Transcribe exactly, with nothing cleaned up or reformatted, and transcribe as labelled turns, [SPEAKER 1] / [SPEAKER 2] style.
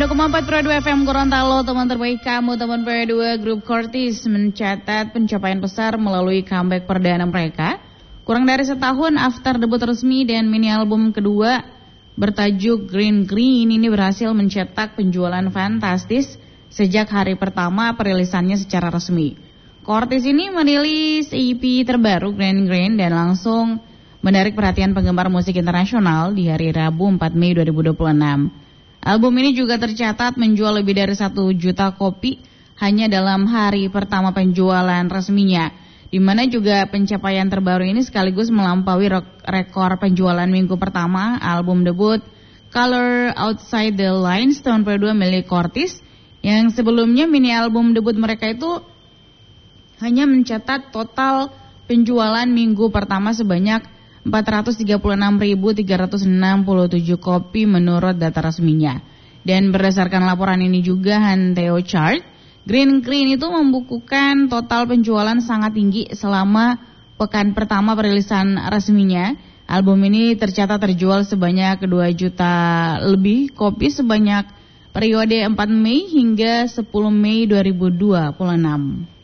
[SPEAKER 1] satu koma empat Pro dua F M Gorontalo, teman terbaik kamu, teman P dua Grup Cortis mencatat pencapaian besar melalui comeback perdana mereka. Kurang dari setahun after debut resmi dan mini album kedua bertajuk Green Green ini berhasil mencetak penjualan fantastis sejak hari pertama perilisannya secara resmi. Cortis ini merilis E P terbaru Green Green dan langsung menarik perhatian penggemar musik internasional di hari Rabu empat Mei dua ribu dua puluh enam. Album ini juga tercatat menjual lebih dari satu juta kopi hanya dalam hari pertama penjualan resminya, di mana juga pencapaian terbaru ini sekaligus melampaui rekor penjualan minggu pertama album debut Color Outside the Lines tahun dua ribu dua milik Cortis, yang sebelumnya mini album debut mereka itu hanya mencatat total penjualan minggu pertama sebanyak empat ratus tiga puluh enam ribu tiga ratus enam puluh tujuh kopi menurut data resminya. Dan berdasarkan laporan ini juga Hanteo Chart, Green Green itu membukukan total penjualan sangat tinggi selama pekan pertama perilisan resminya. Album ini tercatat terjual sebanyak dua juta lebih kopi sebanyak periode empat Mei hingga sepuluh Mei dua ribu dua puluh enam.